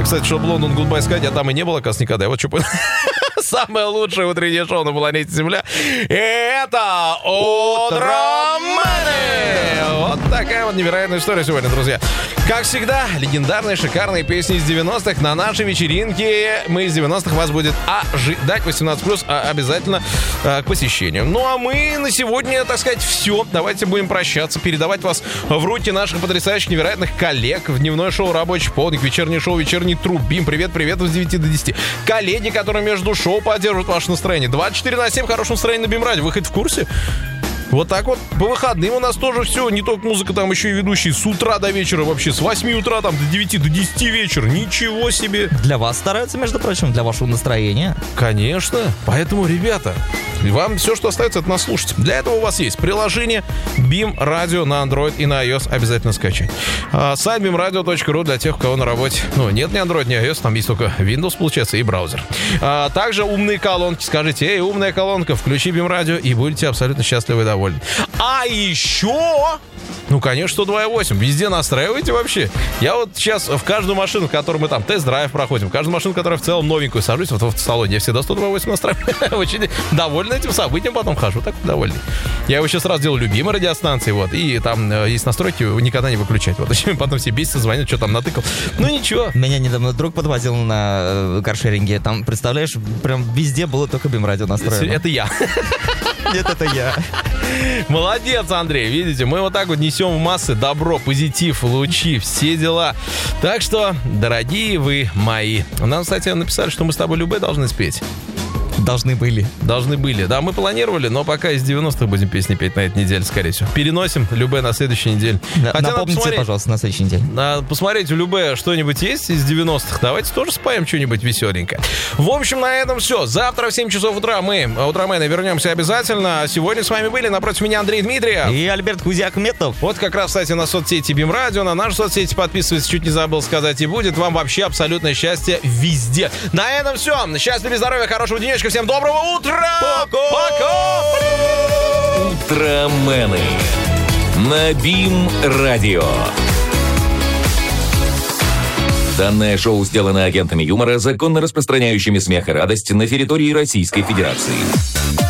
кстати, чтобы Лондон Гудбай сказать, а там и не было, оказывается, никогда. Я вот что понял. Самое лучшее утреннее шоу на планете Земля. И это Утроманы! Вот такая вот невероятная история сегодня, друзья. Как всегда, легендарные, шикарные песни из 90-х на нашей вечеринке. Мы из 90-х вас будет ожидать 18+, обязательно к посещению. Ну, а мы на сегодня, так сказать, все. Давайте будем прощаться, передавать вас в руки наших потрясающих, невероятных коллег в дневное шоу «Рабочий полдник», вечернее шоу «Вечерний Трубим». Привет с 9 до 10. Коллеги, которые между шоу поддерживают ваше настроение. 24/7 хорошее настроение на Бим-радио. Вы хоть в курсе? Вот так вот. По выходным у нас тоже все. Не только музыка, там еще и ведущие с утра до вечера вообще. С 8 утра там до 9, до 10 вечера. Ничего себе. Для вас стараются, между прочим, для вашего настроения. Конечно. Поэтому, ребята, вам все, что остается, это нас слушать. Для этого у вас есть приложение Бим-радио на Android и на iOS. Обязательно скачать. Сайт bimradio.ru для тех, у кого на работе. Ну, нет ни Android, ни iOS. Там есть только Windows, получается, и браузер. Также умные колонки. Скажите: эй, умная колонка, включи Бим-радио, и будете абсолютно счастливы и довольны. А еще... Ну, конечно, 102.8. Везде настраивайте вообще. Я вот сейчас в каждую машину, в которой мы там тест-драйв проходим, в каждую машину, которая в целом новенькую, сажусь вот в салоне, я всегда 102.8 настраиваю. Очень довольный этим событием, потом хожу так довольный. Я его сейчас раз делаю любимой радиостанцией, вот, и там есть настройки никогда не выключать. Вот, потом все бесятся, звонят, что там натыкал. Ну, ничего. Меня недавно друг подвозил на каршеринге. Там, представляешь, прям везде было только Бим-радио настроено. Это я. Нет, это я. Молодец, Андрей. Видите, мы вот так вот несем в массы добро, позитив, лучи, все дела. Так что, дорогие вы мои. Нам, кстати, написали, что мы с тобой любые должны спеть. Должны были. Да, мы планировали, но пока из 90-х будем песни петь на этой неделе, скорее всего. Переносим Любэ на следующей неделе. Напомните, пожалуйста, на следующей неделе. Посмотреть, у Любэ что-нибудь есть из 90-х. Давайте тоже споем что-нибудь веселенькое. В общем, на этом все. Завтра в 7 часов утра мы, утромены, вернемся обязательно. Сегодня с вами были напротив меня Андрей Дмитриев. И Альберт Кузякметов. Вот как раз, кстати, на соцсети Бим-радио, на наши соцсети подписывайтесь, чуть не забыл сказать, и будет вам вообще абсолютное счастье везде. На этом все. Счастья, здоровья, хорошего денечка. Всем доброго утра! Пока! Утромены на Бим-радио. Данное шоу сделано агентами юмора, законно распространяющими смех и радость на территории Российской Федерации.